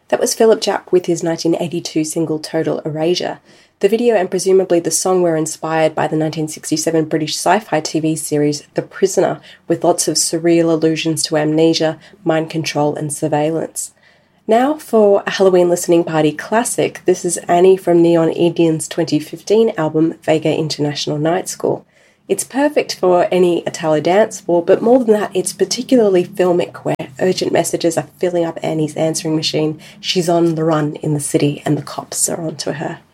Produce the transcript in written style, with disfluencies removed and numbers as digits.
That was Philip Japp with his 1982 single Total Erasure. The video and presumably the song were inspired by the 1967 British sci-fi TV series The Prisoner, with lots of surreal allusions to amnesia, mind control and surveillance. Now for a Halloween listening party classic, this is Annie from Neon Indian's 2015 album Vega International Night School. It's perfect for any Italo dance floor, but more than that, it's particularly filmic, where urgent messages are filling up Annie's answering machine. She's on the run in the city and the cops are onto her.